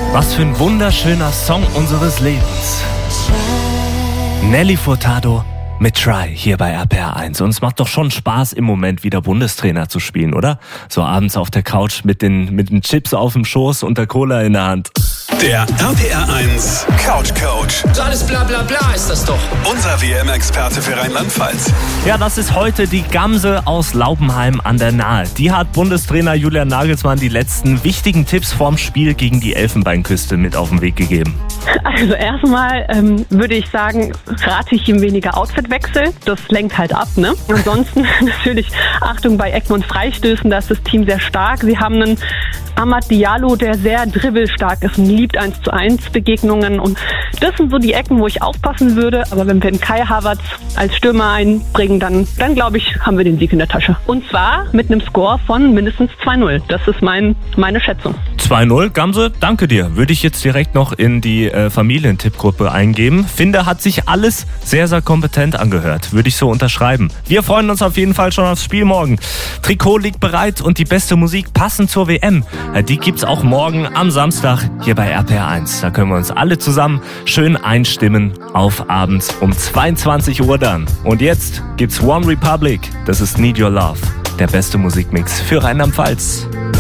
Was für ein wunderschöner Song unseres Lebens. Nelly Furtado mit Try hier bei RPR 1. Und es macht doch schon Spaß, im Moment wieder Bundestrainer zu spielen, oder? So abends auf der Couch mit den Chips auf dem Schoß und der Cola in der Hand. Der RPR 1 Couch Coach. So alles bla bla bla ist das doch. Unser WM-Experte für Rheinland-Pfalz. Ja, das ist heute die Gamse aus Laubenheim an der Nahe. Die hat Bundestrainer Julian Nagelsmann die letzten wichtigen Tipps vorm Spiel gegen die Elfenbeinküste mit auf den Weg gegeben. Also erstmal würde ich sagen, rate ich ihm weniger Outfitwechsel. Das lenkt halt ab, ne? Ansonsten natürlich Achtung bei Ecken und Freistößen, da ist das Team sehr stark. Sie haben einen Amad Diallo, der sehr dribbelstark ist und liebt 1:1 Begegnungen. Und das sind so die Ecken, wo ich aufpassen würde. Aber wenn wir den Kai Havertz als Stürmer einbringen, dann glaube ich, haben wir den Sieg in der Tasche. Und zwar mit einem Score von mindestens 2-0. Das ist meine Schätzung. 2-0, Gamse, danke dir. Würde ich jetzt direkt noch in die Familientippgruppe eingeben. Finde, hat sich alles sehr, sehr kompetent angehört. Würde ich so unterschreiben. Wir freuen uns auf jeden Fall schon aufs Spiel morgen. Trikot liegt bereit und die beste Musik passend zur WM. Die gibt's auch morgen am Samstag hier bei RPR 1. Da können wir uns alle zusammen schön einstimmen auf abends um 22 Uhr dann. Und jetzt gibt's One Republic. Das ist Need Your Love. Der beste Musikmix für Rheinland-Pfalz.